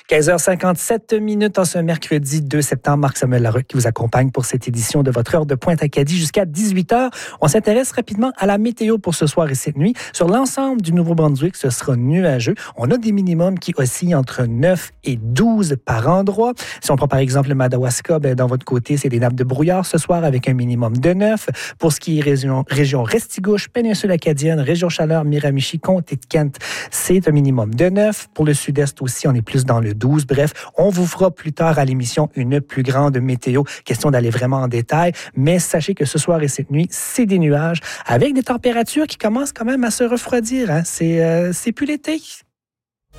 15h57 en ce mercredi 2 septembre. Marc-Samuel Larocque qui vous accompagne pour cette édition de votre heure de Pointe-Acadie jusqu'à 18h. On s'intéresse rapidement à la météo pour ce soir et cette nuit. Sur l'ensemble du Nouveau-Brunswick, ce sera nuageux. On a des minimums qui oscillent entre 9 et 12 par endroit. Si on prend par exemple le Madawaska, dans votre côté, c'est des nappes de brouillard ce soir avec un minimum de 9. Pour ce qui est région Restigouche, péninsule acadienne, région Chaleur, Miramichi, comté de Kent, c'est un minimum de 9. Pour le sud-est aussi, on est plus dans le 12. Bref, on vous fera plus tard à l'émission une plus grande météo. Question d'aller vraiment en détail. Mais sachez que ce soir et cette nuit, c'est des nuages avec des températures qui commencent quand même à se refroidir. Hein. C'est plus l'été.